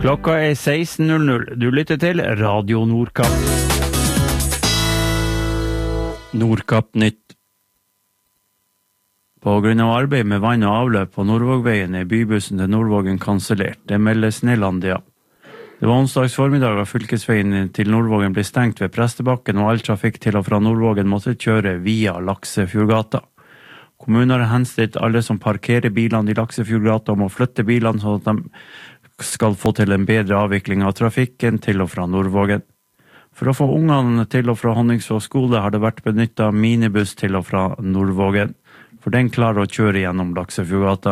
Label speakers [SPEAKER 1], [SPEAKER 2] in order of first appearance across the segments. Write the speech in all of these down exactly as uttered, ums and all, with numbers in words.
[SPEAKER 1] Klokka er seksten null null. Du lytter til Radio Nordkapp. Nordkapp Nytt. På grunn av arbeid med vann og avløp på Nordvågveien er bybussen til Nordvågen kansellert. Det meldes Nelandia. Det var onsdags formiddag at fylkesveien til Nordvågen ble stengt ved Prestebakken, og all trafikk til og fra Nordvågen måtte kjøre via Laksefjordgata. Kommunen har henstilt alle som parkerer bilene i Laksefjordgata om å flytte bilene så at de skal få til en bedre avvikling av trafikken til og fra Nordvågen. For å få ungene til og fra Honningsvåg skole har det vært benyttet minibuss til og fra Nordvågen, for den klarer å kjøre gjennom Laksefjordgata.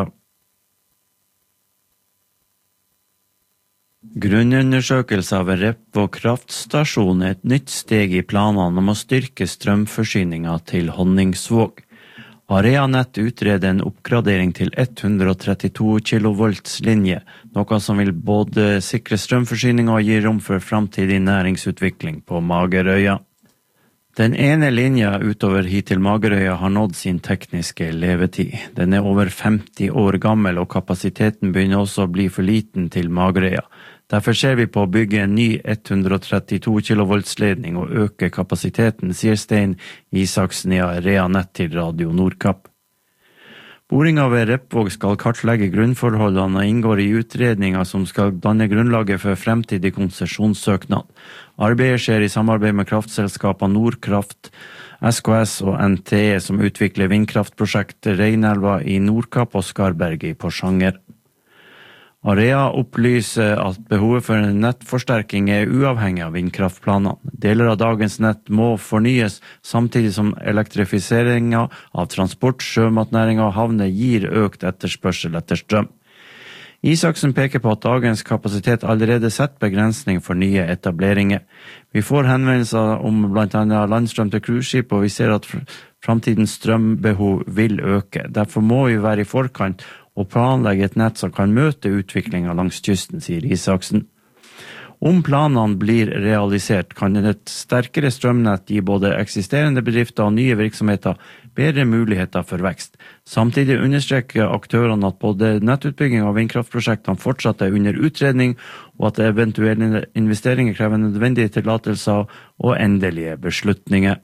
[SPEAKER 1] Grunnundersøkelse av Repvåg kraftstasjon er et nytt steg i planene om å styrke strømforsyningen til Honningsvåg. Areanett utreder en oppgradering til hundre og trettito kilovolts linje, noe som vil både sikre strømforsyning og gi rom for framtidig næringsutvikling på Magerøya. Den ene linja utover hit til Magerøya har nådd sin tekniske levetid. Den er over femti år gammel, og kapasiteten begynner også å bli for liten til Magerøya. Derfor ser vi på å bygge en ny hundre og trettito kilovolts ledning og øke kapasiteten, sier Stein Isaksen i Areanett til Radio Nordkapp. Boringen ved Repvåg skal kartlegge grunnforholdene og inngår i utredninger som skal danne grunnlaget for fremtidig konsesjonssøknad. Arbeidet skjer i samarbeid med kraftselskapene Nordkraft, S K S og N T E som utvikler vindkraftprosjektet Reinelva i Nordkapp og Skarberg i Porsanger. Area opplyser at behovet for en nettforsterking er uavhengig av vindkraftplanene. Deler av dagens nett må fornyes, samtidig som elektrifiseringen av transport, sjømatnæring og havner gir økt etterspørsel etter strøm. Isaksen peker på at dagens kapasitet allerede setter begrensning for nye etableringer. Vi får henvendelser om blant annet landstrøm til cruiseskip, og vi ser at framtidens strømbehov vil øke. Derfor må vi være i forkant og planlegge et nett som kan møte utviklingen langs kysten, sier Isaksen. Om planene blir realisert, kan et sterkere strømnett gi både eksisterende bedrifter og nye virksomheter bedre muligheter for vekst. Samtidig understreker aktørene at både nettutbygging og vindkraftprosjektene fortsatt er under utredning, og at eventuelle investeringer krever nødvendige tillatelser og endelige beslutninger.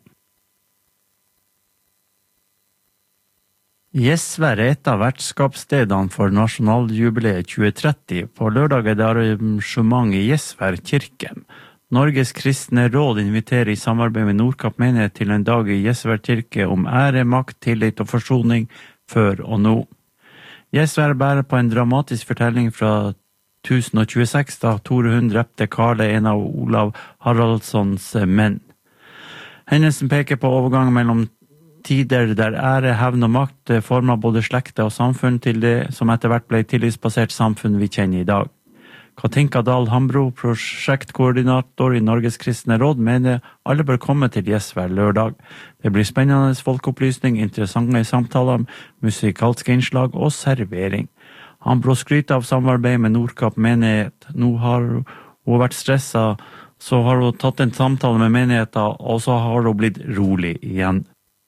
[SPEAKER 1] Gjesvær er et av vertskapsstedene for nasjonaljubileet tjue tretti. På lørdag er det arrangement i Gjesvær kirke. Norges kristne råd inviterer i samarbeid med Nordkapp menighet til en dag i Gjesvær kirke om ære, makt, tillit og forsoning før og nå. Gjesvær bærer på en dramatisk fortelling fra tusen og tjueseks, da Tore Hund drepte Karle, en av Olav Haraldssons menn. Hendelsen peker på overgang mellom tider der ære, hevn og makt former både slekter og samfunn til det som etter hvert ble tillitsbasert samfunn vi kjenner i dag. Katinka Dahl Hambro, prosjektkoordinator i Norges kristne råd, mener alle bør komme til Gjesvær lørdag. Det blir spennende folkeopplysning, interessante samtaler, musikalske innslag og servering. Hambro skryter av samarbeid med Nordkapp menighet. Nå har hun vært stresset, så har hun tatt en samtale med menigheten, og så har hun blitt rolig igjen.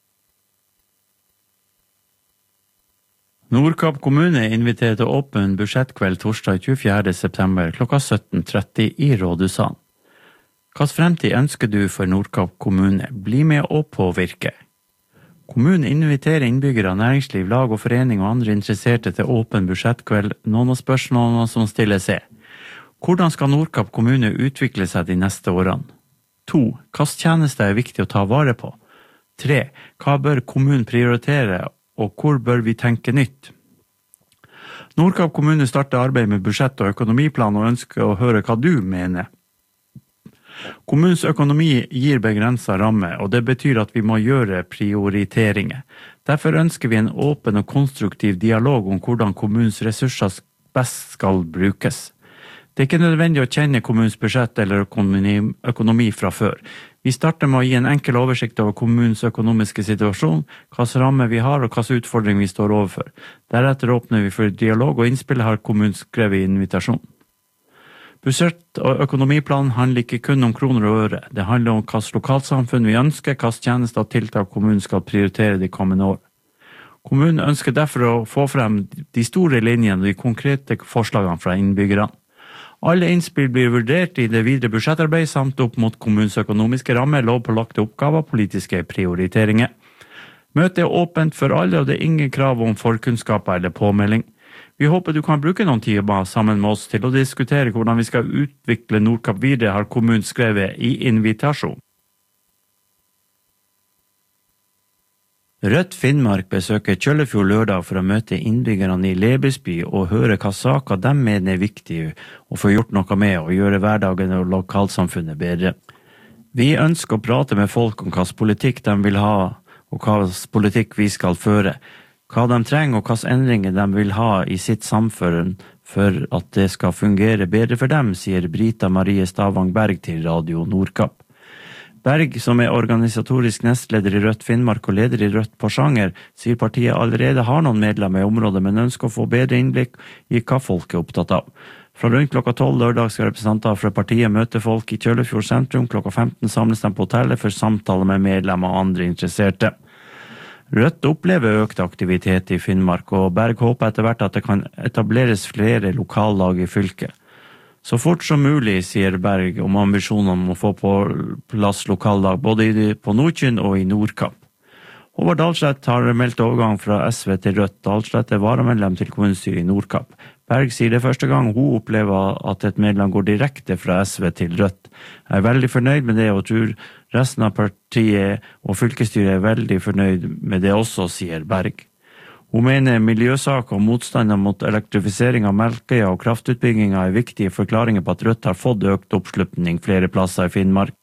[SPEAKER 1] Nordkapp kommune inviterer til åpen budsjettkveld torsdag tjuefjerde september klokka sytten tretti i Rådhuset. Hva fremtid ønsker du for Nordkapp kommune? Bli med og påvirke. Kommunen inviterer innbyggere, næringsliv, lag og forening og andre interesserte til åpen budsjettkveld. Noen av spørsmålene som stilles er: hvordan skal Nordkapp kommune utvikle seg de neste årene? To. Hvilke tjenester er viktig å ta vare på? Tre. Hva bør kommunen prioritere, og hvor bør vi tenke nytt? Nordkapp kommune starter arbeid med budsjett og økonomiplan og ønsker å høre hva du mener. Kommunens økonomi gir begrenset ramme, og det betyr at vi må gjøre prioriteringer. Derfor ønsker vi en åpen og konstruktiv dialog om hvordan kommunens ressurser best skal brukes. Det er ikke nødvendig å kjenne kommunens budsjett eller økonomi, økonomi fra før. Vi starter med å gi en enkel oversikt over kommunens økonomiske situasjon, hvilke rammer vi har og hvilke utfordringer vi står overfor. Deretter åpner vi for dialog, og innspill har kommunen skrevet i invitasjon. Budsjett- og økonomiplan handler ikke kun om kroner og øre. Det handler om hvilke lokalsamfunn vi ønsker, hvilke tjenester og tiltak kommunen skal prioritere de kommende år. Kommunen ønsker derfor å få frem de store linjene og de konkrete forslagene fra innbyggerne. Alle innspill blir vurdert i det videre budsjettarbeid samt opp mot kommunens økonomiske rammer, lovpålagte oppgaver og politiske prioriteringer. Møtet er åpent for alle, og det er ingen krav om forkunnskaper eller påmelding. Vi håper du kan bruke noen timer sammen med oss til å diskutere hvordan vi skal utvikle Nordkapp videre, har kommunen skrevet i invitasjon. Rødt Finnmark besøker Kjøllefjord lørdag for å møte innbyggerne i Lebesby og høre hva saker de mener er viktige å få gjort noe med og gjøre hverdagen og lokalsamfunnet bedre. Vi ønsker å prate med folk om hva politikk de vil ha og hva politikk vi skal føre, hva de trenger og hva endringer de vil ha i sitt samfunn for at det skal fungere bedre for dem, sier Brita Marie Stavang Berg til Radio Nordkapp. Berg, som er organisatorisk nestleder i Rødt Finnmark og leder i Rødt Porsanger, sier partiet allerede har noen medlemmer i området, men ønsker å få bedre innblikk i hva folk er opptatt av. Fra rundt klokka tolv lørdag skal representanter fra partiet møte folk i Kjøllefjord sentrum. Klokka femten samles de på hotellet for samtaler med medlemmer og andre interesserte. Rødt opplever økt aktivitet i Finnmark, og Berg håper etter hvert at det kan etableres flere lokallag i fylket. Så fort som mulig, sier Berg om ambisjonen om å få på plass lokallag både på Nordkynn og i Nordkapp. Håvard Dahlseth har meldt overgang fra S V til Rødt. Dahlseth er varamedlem til kommunestyret i Nordkapp. Berg sier det er første gang hun opplever at et medlem går direkte fra S V til Rødt. Jeg er veldig fornøyd med det og tror resten av partiet og fylkesstyret er veldig fornøyd med det også, sier Berg. Hun mener miljøsaker og motstander mot elektrifisering av Melkøya og kraftutbygginga er viktige forklaringer på at Rødt har fått økt oppslutning flere plasser i Finnmark.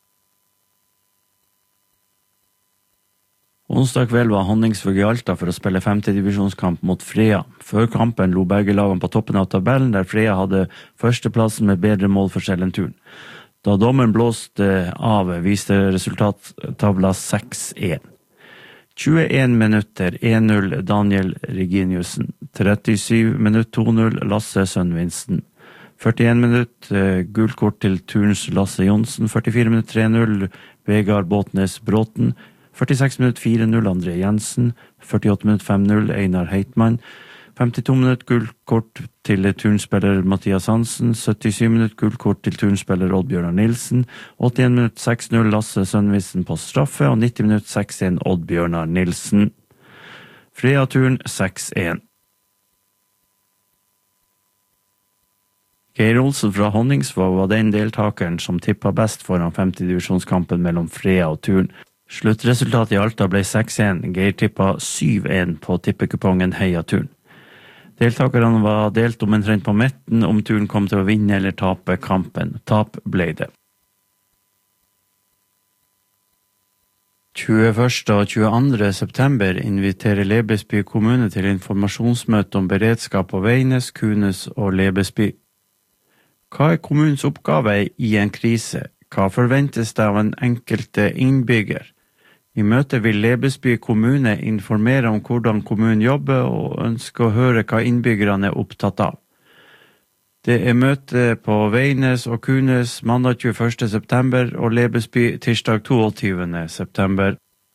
[SPEAKER 1] Onsdag kveld var Honningsvåg i Alta for å spille femte divisjonskamp mot Frea. Før kampen lå begge lagene på toppen av tabellen, der Frea hadde førsteplassen med bedre målforskjell enn turen. Da dommeren blåste av, viste resultattavla seks én. tjueen minutter én null Daniel Reginiussen, trettisju minutter to null Lasse Sønvinsten, førtien minutter gullkort til Turns Lasse Jonsen, førtifire minutter tre null Vegard Båtnes Bråten, førtiseks minutter fire null André Jensen, førtiåtte minutter fem null Einar Heitmann, femtito minutter gullkort til turnspiller Mathias Hansen, syttisju minutter gullkort til turnspiller Oddbjørnar Nilsen, åttien minutter seks null Lasse Sønvisen på straffe og nitti minutter seks én Oddbjørnar Nilsen. Frea turn seks én. Geir Olsen fra Honningsvåg var den deltakeren som tippet best foran femte divisjonskampen mellom Frea og turn. Sluttresultatet i Alta ble seks én, Geir tippet syv én på tippekupongen Heia turn. Deltakerne var delt omtrent på midten om turen kom til å vinne eller tape kampen. Tap ble det. tjueførste og tjueandre september inviterer Lebesby kommune til informasjonsmøte om beredskap på Veines, Kunes og Lebesby. Hva er kommunens oppgave i en krise? Hva forventes det av en enkelte innbygger? I møtet vil Lebesby kommune informere om hvordan kommunen jobber og ønsker å høre hva innbyggerne er opptatt av. Det er møte på Veines og Kunes mandag tjueførste september og Lebesby tirsdag toogtyvende september.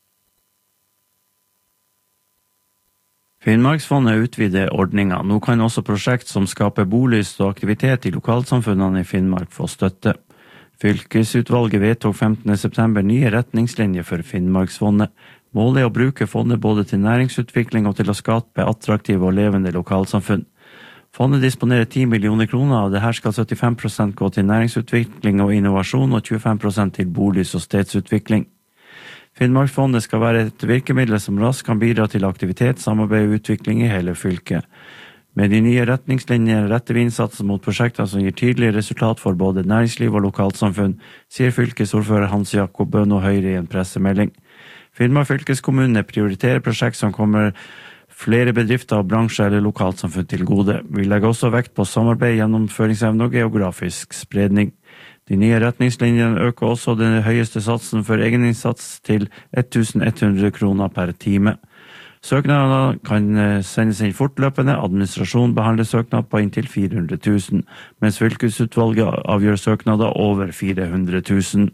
[SPEAKER 1] Finnmarksfondet utvider ordninga. Nå kan også prosjekt som skaper bolyst og aktivitet i lokalsamfunnene i Finnmark få støtte. Fylkesutvalget vedtok femtende september nye retningslinjer for Finnmarksfondet. Målet er å bruke fondet både til næringsutvikling og til å skape attraktive og levende lokalsamfunn. Fondet disponerer ti millioner kroner, og det her skal syttifem prosent gå til næringsutvikling og innovasjon og tjuefem prosent til bolig- og stedsutvikling. Finnmarksfondet skal være et virkemiddel som raskt kan bidra til aktivitet, samarbeid og utvikling i hele fylket. Med de nye retningslinjene retter vi innsatsen mot prosjekter som gir tydelige resultat for både næringsliv og lokalsamfunn, sier fylkesordfører Hans Jakob Bøno Høyre i en pressemelding. Finnmark fylkeskommune prioriterer prosjekt som kommer flere bedrifter og bransjer eller lokalsamfunn til gode. Vi legger også vekt på samarbeid, gjennomføringsevne og geografisk spredning. De nye retningslinjene øker også den høyeste satsen for egeninnsats til ellevetusen kroner per time. Søknader kan sendes inn fortløpende, administrasjon behandler søknad på inntil fire hundre tusen, mens fylkesutvalget avgjør søknader over fire hundre tusen.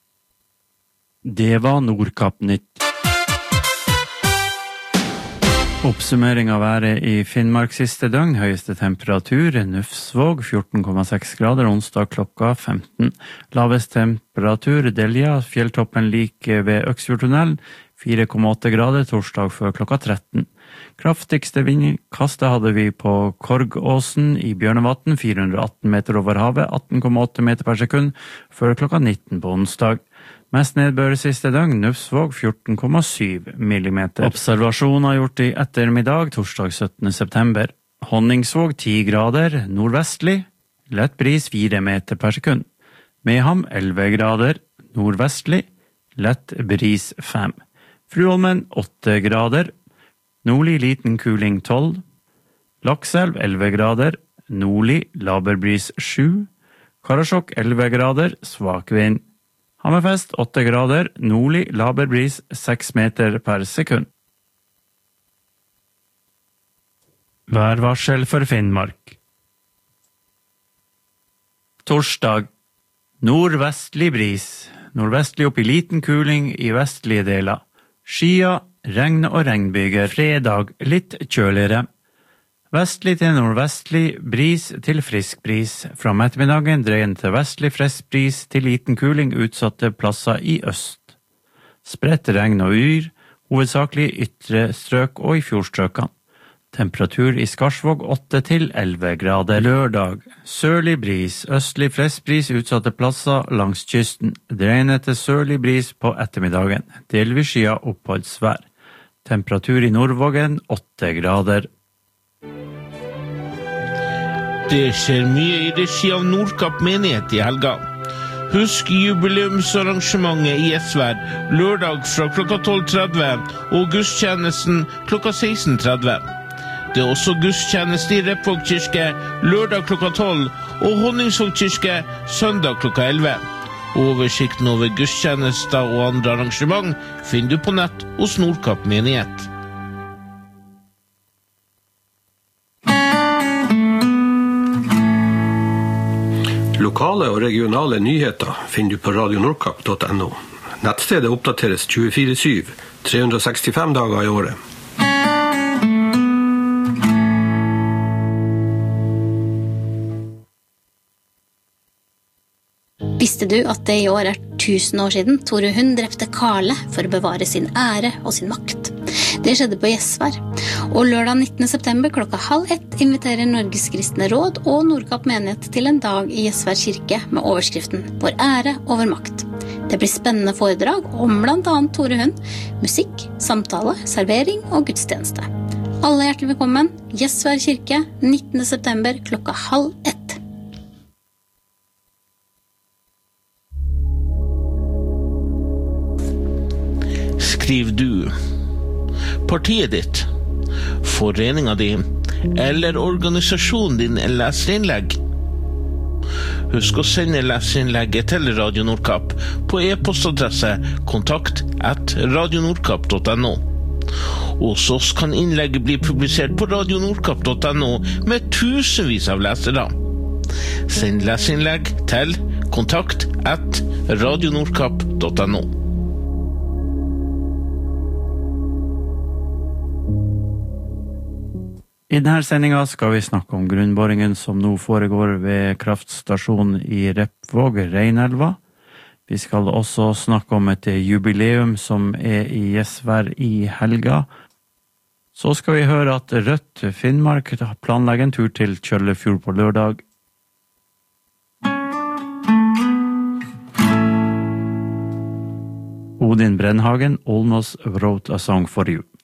[SPEAKER 1] Det var Nordkapp Nytt. Oppsummering av været i Finnmark siste døgn. Høyeste temperatur Nufsvåg fjorten komma seks grader onsdag klokka femten. Lavest temperatur Delja, fjelltoppen like ved Øksfjordtunnelen fire komma åtte grader torsdag før klokka tretten. Kraftigste vindkastet hadde vi på Korgåsen i Bjørnevatn, fire hundre og atten meter over havet, atten komma åtte meter per sekund, før klokka nitten på onsdag. Mest nedbør siste døgn, Nufsvåg fjorten komma syv millimeter. Observasjoner gjort i ettermiddag, torsdag syttende september. Honningsvåg ti grader, nordvestlig, lett bris fire meter per sekund. Meham elleve grader, nordvestlig, lett bris fem. Fruholmen åtte grader, nordlig liten kuling tolv. Lakselv elleve grader, nordlig laber bris sju. Karasjok elleve grader, svak vind. Hammerfest åtte grader, nordlig laber bris seks meter per sekund. Værvarsel for Finnmark. Torsdag. Nordvestlig bris. Nordvestlig opp i liten kuling i vestlige deler. Skya, regn og regnbyger. Fredag litt kjøligere. Vestlig til nordvestlig bris til frisk bris. Fra ettermiddagen dreiende til vestlig frisk bris til liten kuling utsatte plasser i øst. Spredt regn og yr, hovedsakelig i ytre strøk og i fjordstrøkene. Temperatur i Skarsvåg åtte til elleve grader. Lørdag, sørlig bris, østlig frisk bris utsatte plasser langs kysten. Dreiende til sørlig bris på ettermiddagen. Delvis skya oppholdsvær. Temperatur i Nordvågen åtte grader.
[SPEAKER 2] Det skjer mye i regi av Nordkapp menighet i helga. Husk jubileumsarrangementet i Gjesvær lørdag fra klokka tolv tretti og gudstjenesten klokka seksten tretti. Det er også gudstjeneste i Repvåg kirke lørdag klokka tolv og Honningsvåg kirke søndag klokka elleve. Oversikten over gudstjenester og andre arrangement finner du på nett hos Nordkapp menighet.
[SPEAKER 3] Lokale og regionale nyheter finner du på radio nordkapp punktum no. Nettstedet oppdateres tjuefire syv, tre hundre og sekstifem dager i året.
[SPEAKER 4] Visste du at det i år er tusen år siden Tore Hund drepte Karle for å bevare sin ære og sin makt? Det skjedde på Gjesvær, og lørdag nittende september klokka halv ett inviterer Norges kristne råd og Nordkapp menighet til en dag i Gjesvær kirke med overskriften Vår ære og vår makt. Det blir spennende foredrag om blant annet Tore Hund, musikk, samtale, servering og gudstjeneste. Alle hjertelig velkommen, Gjesvær kirke, nittende september klokka halv ett.
[SPEAKER 2] Skriv du partiet ditt, foreninga di eller organisasjonen din en leserinnlegg. Husk å sende leserinnlegget til Radio Nordkapp på e-postadresse kontakt at radionordkapp punktum no. Hos oss kan innlegget bli publisert på radionordkapp punktum no med tusenvis av lesere. Send leserinnlegg til kontakt at radionordkapp punktum no.
[SPEAKER 1] I denne sendinga skal vi snakke om grunnboringen som nå foregår ved kraftstasjonen i Repvåg, Reinelva. Vi skal også snakke om et jubileum som er i Gjesvær i helga. Så skal vi høre at Rødt Finnmark planlegger en tur til Kjøllefjord på lørdag. Odin Brennhagen almost wrote a song for you.